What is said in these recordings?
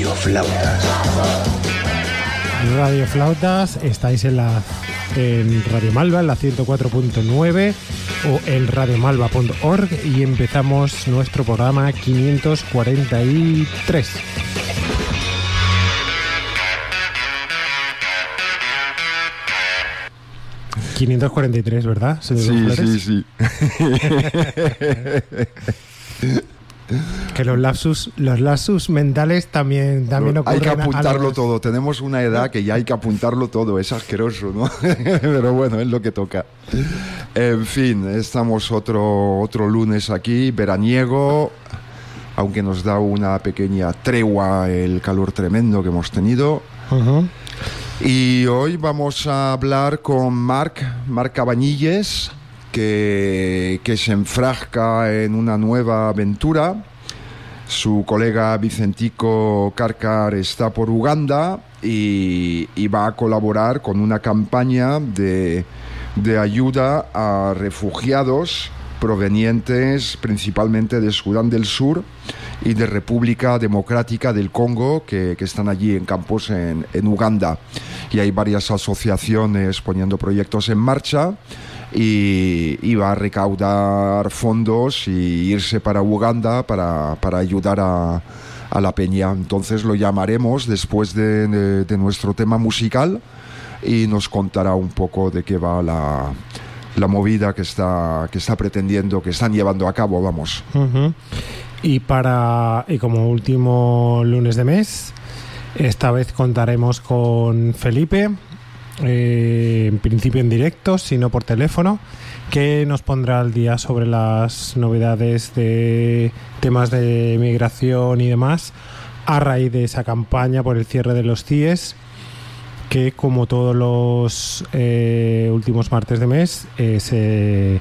Radio Flautas, estáis en Radio Malva, en la 104.9 o en radiomalva.org y empezamos nuestro programa 543. ...543, ¿verdad? Sí. Que los lapsus mentales también ocurren. Hay que apuntarlo todo. Tenemos una edad que ya hay que apuntarlo todo. Es asqueroso, ¿no? Pero bueno, es lo que toca. En fin, estamos otro lunes aquí, veraniego, aunque nos da una pequeña tregua el calor tremendo que hemos tenido. Uh-huh. Y hoy vamos a hablar con Marc Cabanilles, que se enfrasca en una nueva aventura. Su colega Vicentico Carcar está por Uganda y va a colaborar con una campaña de ayuda a refugiados provenientes principalmente de Sudán del Sur y de República Democrática del Congo que están allí en campos en Uganda. Y hay varias asociaciones poniendo proyectos en marcha y va a recaudar fondos y irse para Uganda para ayudar a la peña. Entonces lo llamaremos después de nuestro tema musical y nos contará un poco de qué va la movida que está pretendiendo, que están llevando a cabo, vamos. Uh-huh. Y como último lunes de mes, esta vez contaremos con Felipe, en principio en directo, si no por teléfono, que nos pondrá al día sobre las novedades de temas de migración y demás, a raíz de esa campaña por el cierre de los CIES, que como todos los últimos martes de mes se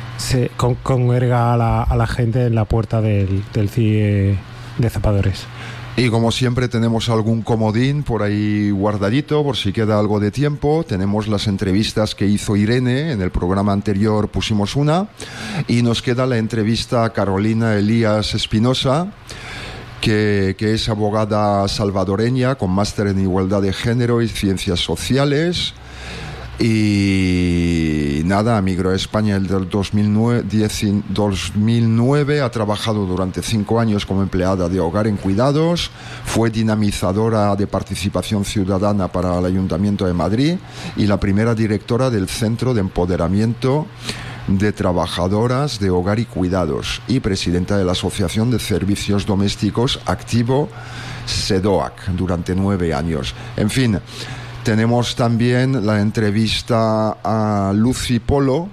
congrega a la gente en la puerta del CIE de Zapadores. Y como siempre tenemos algún comodín por ahí guardadito por si queda algo de tiempo. Tenemos las entrevistas que hizo Irene, en el programa anterior pusimos una, y nos queda la entrevista a Carolina Elías Espinosa, que es abogada salvadoreña con máster en igualdad de género y ciencias sociales. Y nada, emigró a España en el 2009, ha trabajado durante 5 años como empleada de hogar en cuidados, fue dinamizadora de participación ciudadana para el Ayuntamiento de Madrid y la primera directora del Centro de Empoderamiento de Trabajadoras de Hogar y Cuidados y presidenta de la Asociación de Servicios Domésticos Activo, SEDOAC, durante 9 años. En fin, tenemos también la entrevista a Lucy Polo,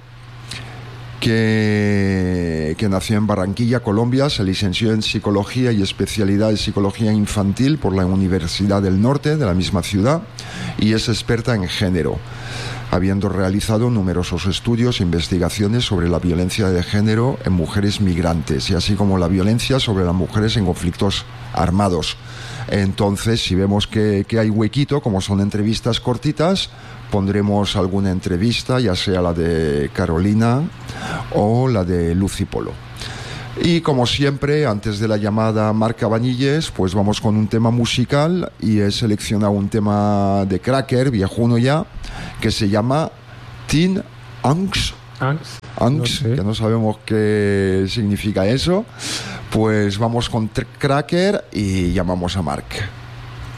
que nació en Barranquilla, Colombia, se licenció en Psicología y especialidad en Psicología Infantil por la Universidad del Norte, de la misma ciudad, y es experta en género, habiendo realizado numerosos estudios e investigaciones sobre la violencia de género en mujeres migrantes y así como la violencia sobre las mujeres en conflictos armados. Entonces, si vemos que hay huequito, como son entrevistas cortitas, pondremos alguna entrevista, ya sea la de Carolina o la de Lucy Polo. Y como siempre, antes de la llamada Marc Cabanilles, pues vamos con un tema musical y he seleccionado un tema de Cracker, viejuno ya, que se llama Teen Angst, no sé, que no sabemos qué significa eso. Pues vamos con Cracker y llamamos a Marc.